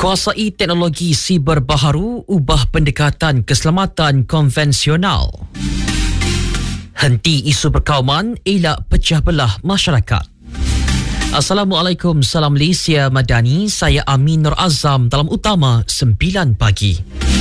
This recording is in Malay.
Kuasai teknologi siber baharu, ubah pendekatan keselamatan konvensional. Henti isu perkauman, elak pecah belah masyarakat. Assalamualaikum, salam Malaysia Madani. Saya Amin Nur Azam dalam Utama 9 pagi.